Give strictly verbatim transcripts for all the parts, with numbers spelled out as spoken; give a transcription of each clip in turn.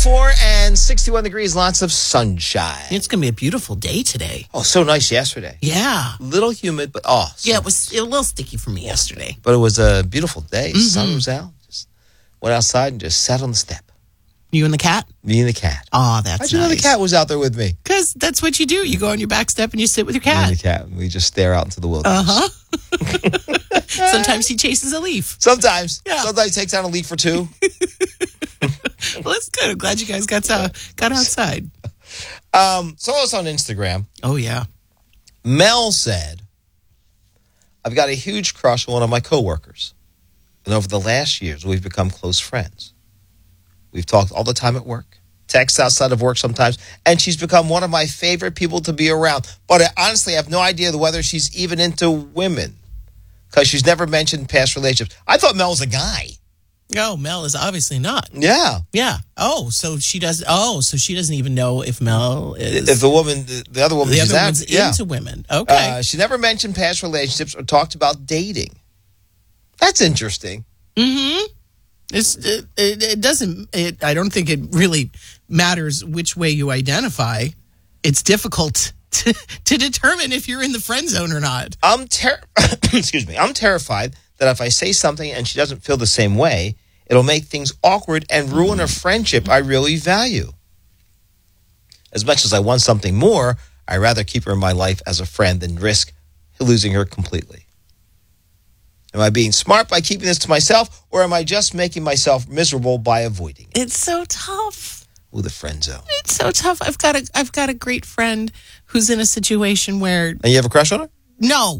four and sixty-one degrees, lots of sunshine. It's going to be a beautiful day today. Oh, so nice yesterday. Yeah. Little humid, but oh. So Yeah, it was a little sticky for me yesterday. But it was a beautiful day. Mm-hmm. Sun was out. Just went outside and just sat on the step. You and the cat? Me and the cat. Oh, that's How'd you nice. know the cat was out there with me? Because that's what you do. You go on your back step and you sit with your Me cat. and the cat. We just stare out into the wilderness. Uh-huh. Sometimes he chases a leaf. Sometimes. Yeah. Sometimes he takes out a leaf or two. Well, that's good. I'm glad you guys got to, got outside. Um, so I was on Instagram. Oh, yeah. Mel said, I've got a huge crush on one of my coworkers. And over the last years, we've become close friends. We've talked all the time at work, text outside of work sometimes, and she's become one of my favorite people to be around. But I honestly have no idea whether she's even into women because she's never mentioned past relationships. I thought Mel was a guy. Oh, Mel is obviously not. Yeah. Yeah. Oh, so she does. Oh, so she doesn't even know if Mel is. If the woman, the other woman the she's other at, one's yeah. into women. Okay. Uh, she never mentioned past relationships or talked about dating. That's interesting. Mm-hmm. It's, it, it, it doesn't, it, I don't think it really matters which way you identify. It's difficult to, to determine if you're in the friend zone or not. I'm ter- excuse me. I'm terrified that if I say something and she doesn't feel the same way, it'll make things awkward and ruin a friendship I really value. As much as I want something more, I'd rather keep her in my life as a friend than risk losing her completely. Am I being smart by keeping this to myself, or am I just making myself miserable by avoiding it? It's so tough. Ooh, the friend zone. It's so tough. I've got a, I've got a great friend who's in a situation where, And you have a crush on her? no.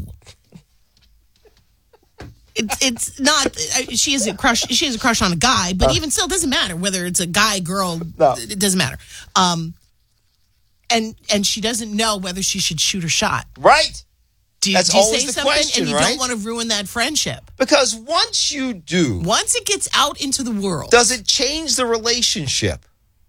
It's it's not. She has a crush. She has a crush on a guy, but Uh. even still, it doesn't matter whether it's a guy, girl. No. It doesn't matter. Um, and and she doesn't know whether she should shoot her shot. Right. Do you, That's do you always say the something question, and you right? don't want to ruin that friendship? Because once you do, Once it gets out into the world, does it change the relationship?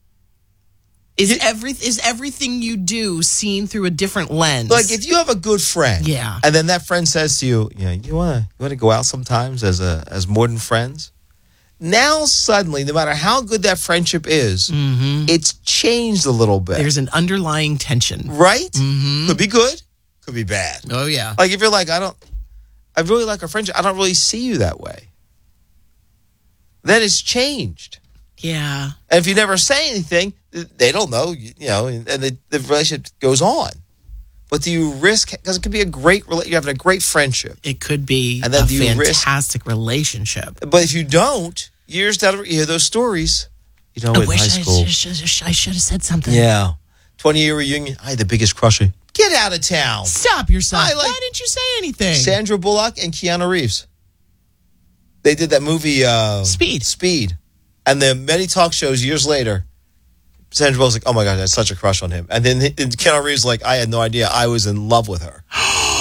is every is everything you do seen through a different lens? Like if you have a good friend, Yeah. and then that friend says to you, you know, you want to you want to go out sometimes as a as more than friends. Now suddenly, no matter how good that friendship is, Mm-hmm. it's changed a little bit. There's an underlying tension. right? Mm-hmm. Could be good, could be bad. Oh yeah. Like if you're like, I don't, I really like our friendship. I don't really see you that way. Then it's changed. Yeah. And if you never say anything, they don't know, you know, and the, the relationship goes on. But do you risk, because it could be a great, rela- you're having a great friendship. It could be And then a do you risk- fantastic relationship. But if you don't, years down the road, you hear those stories. You know, I in wish high I, school. should, should, I should have said something. Yeah. twenty-year reunion. I had the biggest crush. Get out of town. Stop yourself. I like- Why didn't you say anything? Sandra Bullock and Keanu Reeves. They did that movie, uh, Speed. Speed. And then many talk shows years later, Sandra Bullock's like, oh my God, I had such a crush on him. And then and Keanu Reeves like, I had no idea. I was in love with her.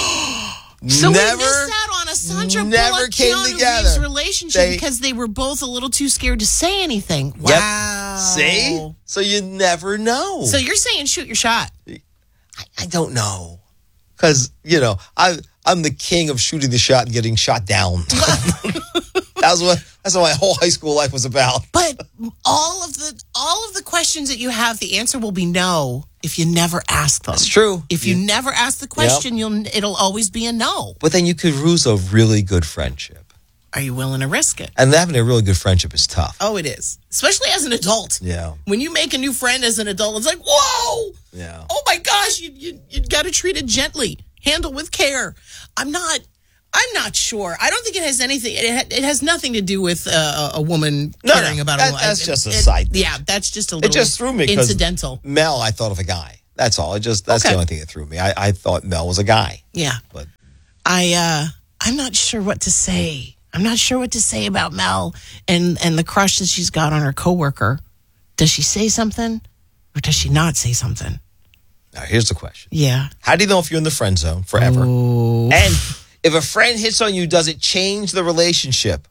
So never, we missed out on a Sandra never Bullock came Keanu together. Reeves relationship They- because they were both a little too scared to say anything. Yep. Wow. See? So you never know. So you're saying shoot your shot. I, I don't know. Because, you know, I, I'm the king of shooting the shot and getting shot down. That's what that's what my whole high school life was about. But all of the all of the questions that you have, the answer will be no if you never ask them. That's true. If you never ask the question, you'll it'll always be a no. But then you could lose a really good friendship. Are you willing to risk it? And having a really good friendship is tough. Oh, it is. Especially as an adult. Yeah. When you make a new friend as an adult, it's like, whoa! Yeah. Oh my gosh, you you you got to treat it gently, handle with care. I'm not. I'm not sure. I don't think it has anything. It, ha, it has nothing to do with uh, a woman No, caring no, about that- a woman. that's just a It- side note. Yeah, that's just a little. It just threw me 'cause incidental. Mel, I thought of a guy. That's all. It just that's Okay. the only thing that threw me. I, I thought Mel was a guy. Yeah, But I. Uh, I'm not sure what to say. I'm not sure what to say about Mel and and the crush that she's got on her coworker. Does she say something, or does she not say something? now here's the question. Yeah. How do you know if you're in the friend zone forever? Oh. And if a friend hits on you, does it change the relationship?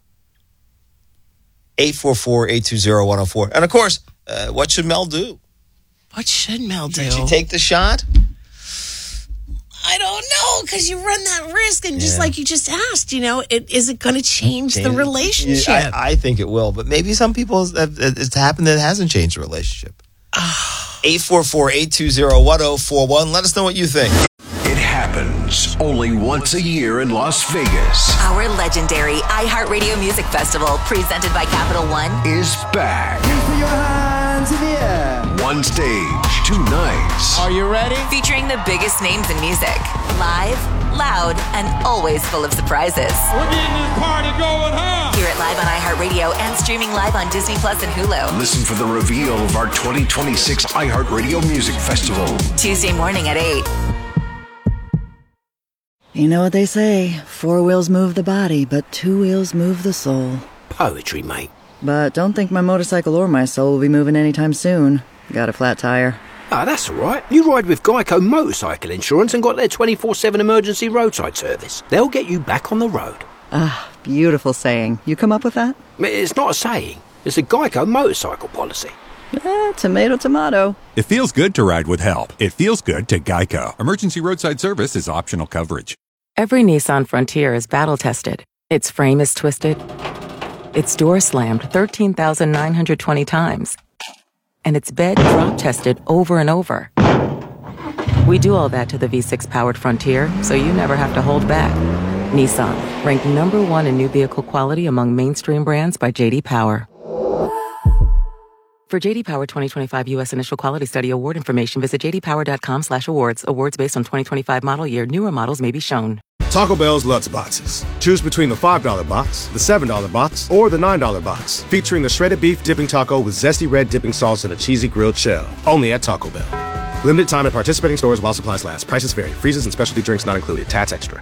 eight four four, eight two zero, one zero four. And of course, uh, what should Mel do? What should Mel do? Should she take the shot? I don't know, because you run that risk, and just Yeah. like you just asked, you know, it, is it going to change the relationship? I, I think it will, but maybe some people, it's happened that it hasn't changed the relationship. eight four four, eight two zero, one zero four one. Let us know what you think. It happens only once a year in Las Vegas. Our legendary iHeartRadio Music Festival, presented by Capital One, Is back. Put your hands in the air. One stage, two nights. Are you ready? featuring the biggest names in music. Live, loud, and always full of surprises. We're getting this party going, huh? Hear it live on iHeartRadio and streaming live on Disney Plus and Hulu. Listen for the reveal of our twenty twenty-six iHeartRadio Music Festival. Tuesday morning at eight. You know what they say, four wheels move the body, but two wheels move the soul. Poetry, mate. But don't think my motorcycle or my soul will be moving anytime soon. Got a flat tire. Ah, that's all right. You ride with Geico Motorcycle Insurance and got their twenty-four seven emergency roadside service. They'll get you back on the road. Ah, beautiful saying. You come up with that? It's not a saying. It's a Geico motorcycle policy. Eh, tomato, tomato. It feels good to ride with help. It feels good to Geico. Emergency roadside service is optional coverage. Every Nissan Frontier is battle-tested. Its frame is twisted. Its door slammed thirteen thousand nine hundred twenty times. And its bed drop-tested over and over. We do all that to the V six powered Frontier, so you never have to hold back. Nissan, ranked number one in new vehicle quality among mainstream brands by J D Power. For J D Power twenty twenty-five U S Initial Quality Study Award information, visit j d power dot com slash awards. Awards based on twenty twenty-five model year. Newer models may be shown. Taco Bell's Lutz Boxes. Choose between the five dollar box, the seven dollar box, or the nine dollar box. Featuring the shredded beef dipping taco with zesty red dipping sauce and a cheesy grilled shell. Only at Taco Bell. Limited time at participating stores while supplies last. Prices vary. Freezes and specialty drinks not included. Tats extra.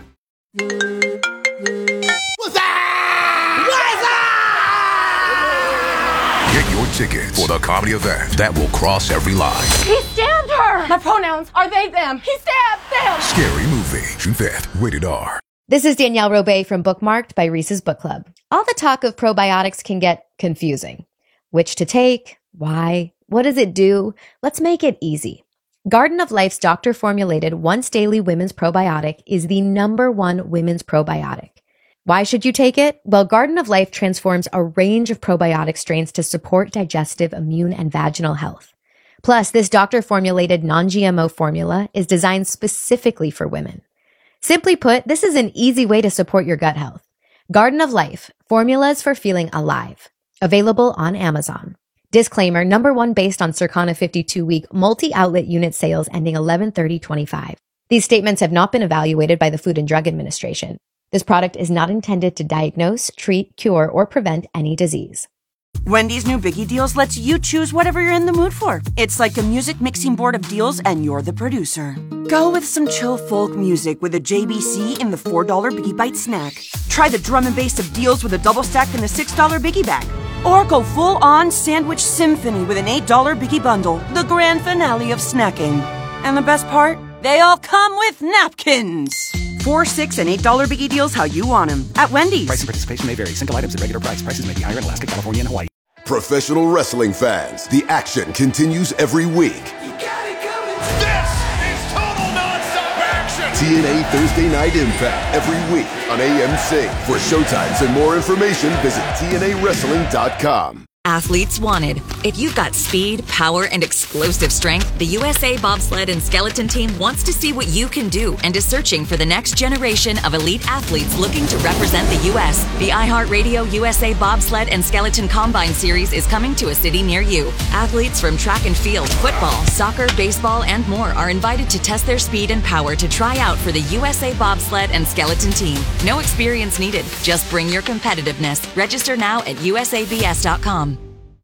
Get your tickets for the comedy event that will cross every line. He stabbed her! My pronouns are they, them. He stabbed them! Scary Movie. June fifth. Rated R. This is Danielle Robay from Bookmarked by Reese's Book Club. All the talk of probiotics can get confusing. Which to take? Why? What does it do? Let's make it easy. Garden of Life's doctor-formulated once-daily women's probiotic is the number one women's probiotic. Why should you take it? Well, Garden of Life transforms a range of probiotic strains to support digestive, immune, and vaginal health. Plus, this doctor-formulated non-G M O formula is designed specifically for women. Simply put, this is an easy way to support your gut health. Garden of Life, formulas for feeling alive. Available on Amazon. Disclaimer, number one based on Circana fifty-two week multi-outlet unit sales ending eleven thirty twenty-five. These statements have not been evaluated by the Food and Drug Administration. This product is not intended to diagnose, treat, cure, or prevent any disease. Wendy's new Biggie Deals lets you choose whatever you're in the mood for. It's like a music mixing board of deals, and you're the producer. Go with some chill folk music with a J B C in the four dollar Biggie Bite snack. Try the drum and bass of deals with a double stack in the six dollar Biggie Bag. Or go full-on sandwich symphony with an eight dollar Biggie Bundle, the grand finale of snacking. And the best part? They all come with napkins. Four, six, and eight dollar Biggie Deals how you want them at Wendy's. Price and participation may vary. Single items at regular price. Prices may be higher in Alaska, California, and Hawaii. Professional wrestling fans, the action continues every week. You got it coming. This is total nonstop action. T N A Thursday Night Impact every week on A M C. For showtimes and more information, visit T N A wrestling dot com. Athletes wanted. If you've got speed, power, and explosive strength, the U S A Bobsled and Skeleton Team wants to see what you can do and is searching for the next generation of elite athletes looking to represent the U S. The iHeartRadio U S A Bobsled and Skeleton Combine Series is coming to a city near you. Athletes from track and field, football, soccer, baseball, and more are invited to test their speed and power to try out for the U S A Bobsled and Skeleton Team. No experience needed. Just bring your competitiveness. Register now at U S A B S dot com.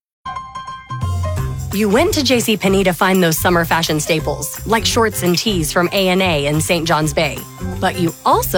You went to JCPenney to find those summer fashion staples, like shorts and tees from A and A in Saint John's Bay. But you also